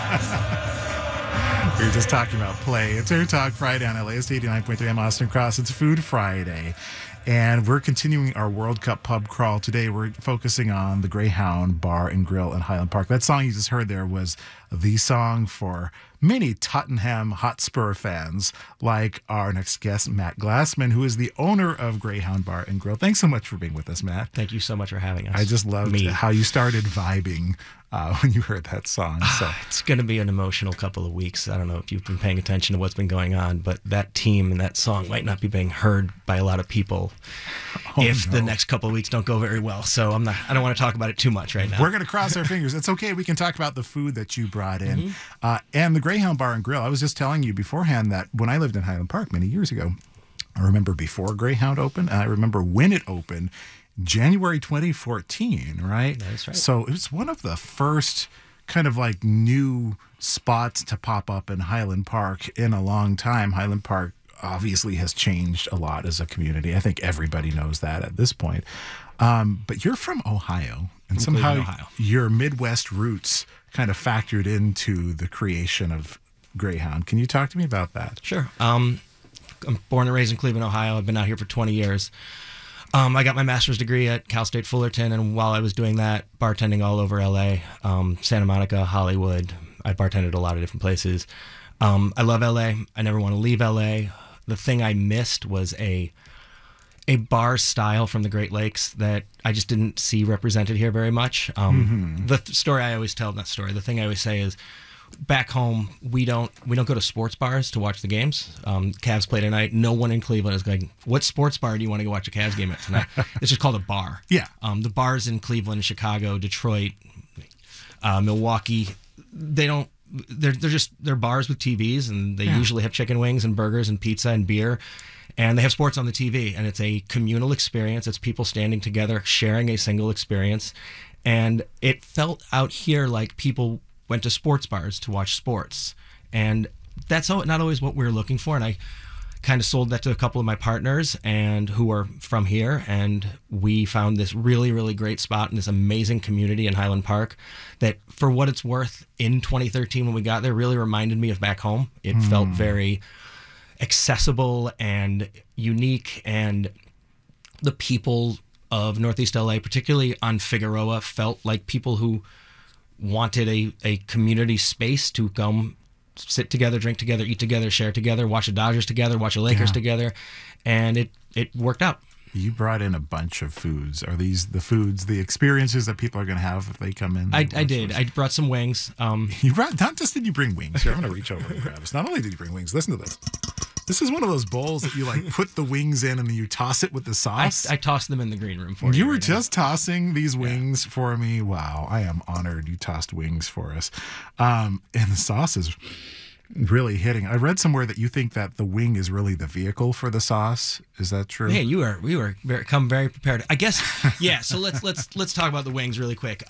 We were just talking about play. It's Air Talk Friday on LA's 89.3. I'm Austin Cross. It's Food Friday. And we're continuing our World Cup pub crawl. Today we're focusing on the Greyhound Bar and Grill in Highland Park. That song you just heard there was the song for many Tottenham Hotspur fans, like our next guest, Matt Glassman, who is the owner of Greyhound Bar and Grill. Thanks so much for being with us, Matt. Thank you so much for having us. I just loved how you started vibing when you heard that song. So it's going to be an emotional couple of weeks. I don't know if you've been paying attention to what's been going on, but that team and that song might not be being heard by a lot of people the next couple of weeks don't go very well. So I don't want to talk about it too much right now. We're going to cross our fingers. It's okay. We can talk about the food that you brought in and the Greyhound Bar and Grill. I was just telling you beforehand that when I lived in Highland Park many years ago, I remember before Greyhound opened, and I remember when it opened, January 2014, right? That's right. So it was one of the first kind of like new spots to pop up in Highland Park in a long time. Highland Park obviously has changed a lot as a community. I think everybody knows that at this point. But you're from Ohio, and somehow your Midwest roots kind of factored into the creation of Greyhound. Can you talk to me about that? Sure. I'm born and raised in Cleveland, Ohio. I've been out here for 20 years. I got my master's degree at Cal State Fullerton, and while I was doing that, bartending all over LA, Santa Monica, Hollywood. I bartended a lot of different places. I love LA. I never want to leave LA. The thing I missed was a bar style from the Great Lakes that I just didn't see represented here very much. The story I always tell, the thing I always say is, back home, we don't go to sports bars to watch the games. Cavs play tonight. No one in Cleveland is going, what sports bar do you want to go watch a Cavs game at tonight? It's just called a bar. Yeah. The bars in Cleveland, Chicago, Detroit, Milwaukee, they're bars with TVs, and they usually have chicken wings and burgers and pizza and beer, and they have sports on the TV, and it's a communal experience. It's people standing together, sharing a single experience, and it felt out here like people went to sports bars to watch sports, and that's not always what we're looking for. And I kind of sold that to a couple of my partners and who are from here, and we found this really, really great spot in this amazing community in Highland Park that, for what it's worth, in 2013 when we got there, really reminded me of back home. It felt very accessible and unique, and the people of Northeast LA, particularly on Figueroa, felt like people who wanted a community space to come sit together, drink together, eat together, share together, watch the Dodgers together, watch the Lakers together, and it worked out. You brought in a bunch of foods. Are these the foods, the experiences that people are going to have if they come in? I did. I brought some wings. You brought, not just did you bring wings. Here, I'm going to reach over and grab this. Not only did you bring wings, listen to this. This is one of those bowls that you like put the wings in and then you toss it with the sauce. I tossed them in the green room for you. You were just tossing these wings for me. Wow, I am honored you tossed wings for us. And the sauce is really hitting. I read somewhere that you think that the wing is really the vehicle for the sauce. Is that true? Man, we were very prepared. I guess, yeah. So let's talk about the wings really quick.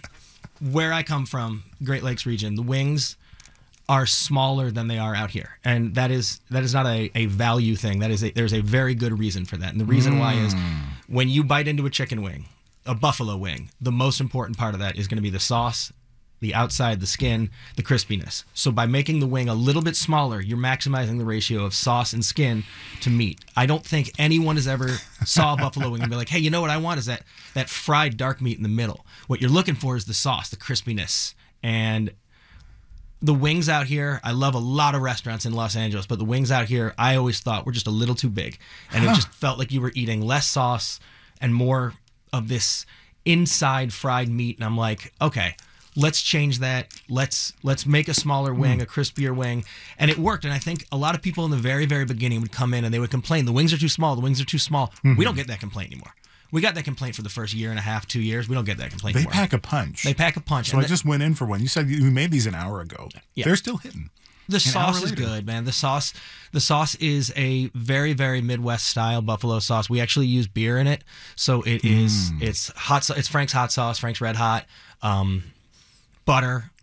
Where I come from, Great Lakes region, the wings are smaller than they are out here, and that is not a value thing. There's a very good reason for that, and the reason why is when you bite into a chicken wing, a buffalo wing, the most important part of that is going to be the sauce, the outside, the skin, the crispiness. So by making the wing a little bit smaller, you're maximizing the ratio of sauce and skin to meat. I don't think anyone has ever saw a buffalo wing and be like, hey, you know what I want is that fried dark meat in the middle. What you're looking for is the sauce, the crispiness, and the wings out here, I love a lot of restaurants in Los Angeles, but the wings out here, I always thought were just a little too big. And it just felt like you were eating less sauce and more of this inside fried meat. And I'm like, okay, let's change that. Let's make a smaller wing, a crispier wing. And it worked. And I think a lot of people in the very, very beginning would come in and they would complain, the wings are too small, the wings are too small. We don't get that complaint anymore. We got that complaint for the first year and a half, 2 years. We don't get that complaint anymore. They pack a punch. They pack a punch. So I just went in for one. You said you made these an hour ago. Yeah. They're still hitting. The sauce is good, man. The sauce is a very, very Midwest style buffalo sauce. We actually use beer in it, so it's hot. It's Frank's hot sauce, Frank's Red Hot, butter,